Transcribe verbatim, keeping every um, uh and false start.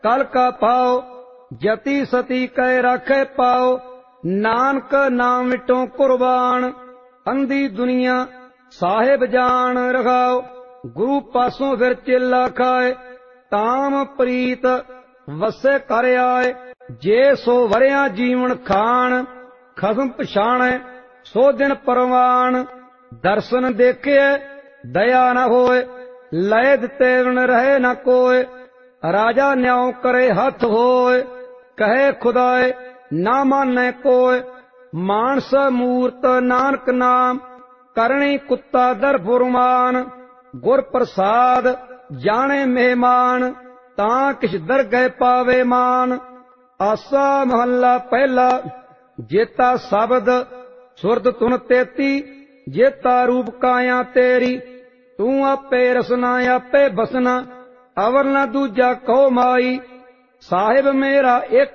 कल का पाओ जति सती कै राखे पाओ नानक नाम मिटो कुर्बान अंधी दुनिया साहिब जान रखाओ गुरु पासों फिर चेला खाए ताम प्रीत वसे कर आए जे सो वरिया जीवन खान खसम पछाणे सो दिन परवान दर्शन देखे दया न होए लय दिते बिन रहे न कोय राजा न्याय करे हथ होए कहे खुदाए ना माने कोय मानस मूर्त नानक नाम करणी कुत्ता दर फुरमान गुर प्रसाद जाने मेहमान तां किछ दर गए पावे मान आसा महला पहला जेता शब्द सुरद तुन तेती जेता रूप काया तेरी तू आपे रसना आपे बसना अवर न दूजा कहो माई साहिब मेरा एक